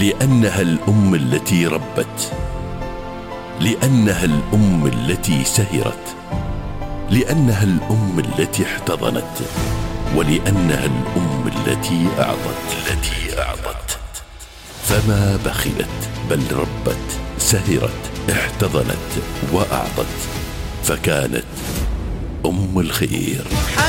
لأنها الأم التي ربت، لأنها الأم التي سهرت، لأنها الأم التي احتضنت، ولأنها الأم التي أعطت. فما بخلت بل ربت، سهرت، احتضنت وأعطت، فكانت أم الخير.